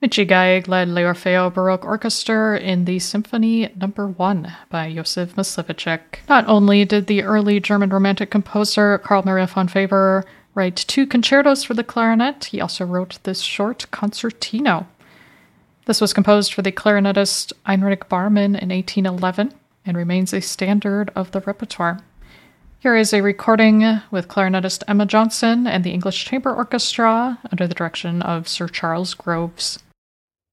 Michigaig led l'Orfeo Baroque Orchestra in the Symphony No. 1 by Josef Mysliveček. Not only did the early German Romantic composer Carl Maria von Weber write 2 concertos for the clarinet, he also wrote this short concertino. This was composed for the clarinetist Heinrich Barman in 1811 and remains a standard of the repertoire. Here is a recording with clarinetist Emma Johnson and the English Chamber Orchestra under the direction of Sir Charles Groves.